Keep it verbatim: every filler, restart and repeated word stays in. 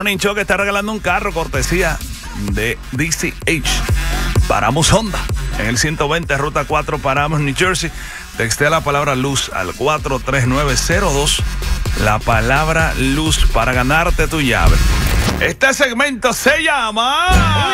Morning Show que está regalando un carro cortesía de D C H. Paramos Honda en el ciento veinte, ruta cuatro, Paramos, New Jersey. Textea la palabra luz al cuatro tres nueve cero dos. La palabra luz para ganarte tu llave. Este segmento se llama...